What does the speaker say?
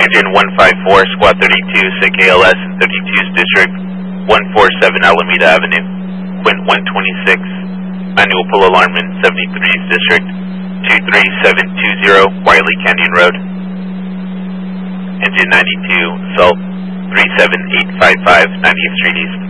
Engine 154, Squad 32, SIC ALS, 32's District, 147 Alameda Avenue, Quint 126, manual pull alarm in 73's District, 23720 Wiley Canyon Road. Engine 92, Assault 37855, 90th Street East.